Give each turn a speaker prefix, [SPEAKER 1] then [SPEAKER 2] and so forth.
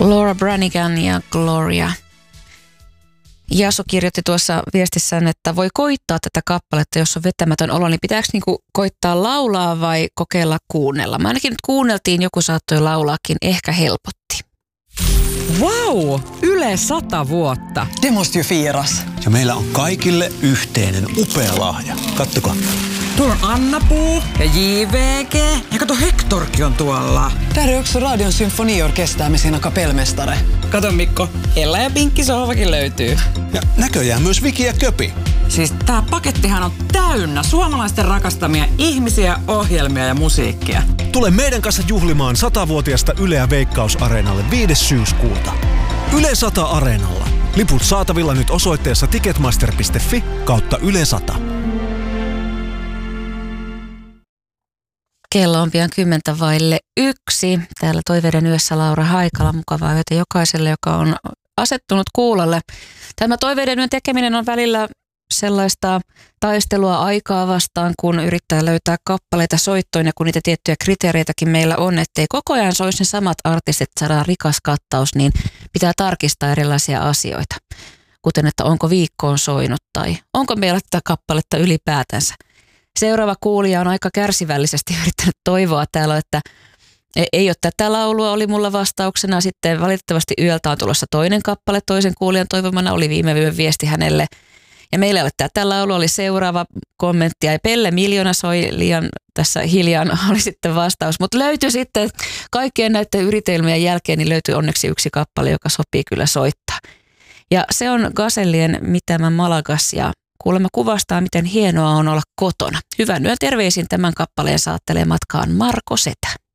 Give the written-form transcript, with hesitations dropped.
[SPEAKER 1] Laura Branigan ja Gloria. Jasu kirjoitti tuossa viestissään, että voi koittaa tätä kappaletta, jos on vetämätön olo, niin pitääkö niinku koittaa laulaa vai kokeilla kuunnella? Mä ainakin nyt kuunneltiin, joku saattoi laulaakin, ehkä helpotti.
[SPEAKER 2] Wow! Yle 100 vuotta.
[SPEAKER 3] Det måste ju firas.
[SPEAKER 4] Ja meillä on kaikille yhteinen upea lahja. Kattokaa.
[SPEAKER 2] Tuolla on Anna-Puu ja JVG. Ja kato, Hectorkin on tuolla.
[SPEAKER 3] Där är också Radion symfoniorkester med sina kapellmästare.
[SPEAKER 2] Kato Mikko, Ella ja Pinkki sohvakin löytyy.
[SPEAKER 4] Ja näköjään myös Viki ja Köpi.
[SPEAKER 2] Siis tää pakettihan on täynnä suomalaisten rakastamia ihmisiä, ohjelmia ja musiikkia.
[SPEAKER 5] Tule meidän kanssa juhlimaan 100-vuotiasta Yleä Veikkaus-areenalle 5. syyskuuta. Yle 100 Areenalla. Liput saatavilla nyt osoitteessa ticketmaster.fi/Yle 100.
[SPEAKER 1] Kello on pian 10:01. Täällä Toiveiden yössä Laura Haikala. Mukavaa yötä jokaiselle, joka on asettunut kuulolle. Tämä Toiveiden yön tekeminen on välillä sellaista taistelua aikaa vastaan, kun yrittää löytää kappaleita soittoon ja kun niitä tiettyjä kriteereitäkin meillä on, ettei koko ajan soisi ne samat artistit, saadaan rikas kattaus, niin pitää tarkistaa erilaisia asioita. Kuten, että onko viikkoon soinut tai onko meillä tätä kappaletta ylipäätänsä. Seuraava kuulija on aika kärsivällisesti yrittänyt toivoa täällä, että ei ole tätä laulua, oli mulla vastauksena. Sitten valitettavasti yöltä on tulossa toinen kappale, toisen kuulijan toivomana oli viime yön viesti hänelle. Ja meillä ei ole tätä laulua, oli seuraava kommentti ja Pelle Miljoona soi liian tässä hiljaan, oli sitten vastaus. Mutta löytyi sitten kaikkien näiden yritelmien jälkeen, niin löytyi onneksi yksi kappale, joka sopii kyllä soittaa. Ja se on Gazellien Mitämä Malagas ja kuulemma kuvastaa, miten hienoa on olla kotona. Hyvän yön terveisin tämän kappaleen saattelee matkaan Marko Setä.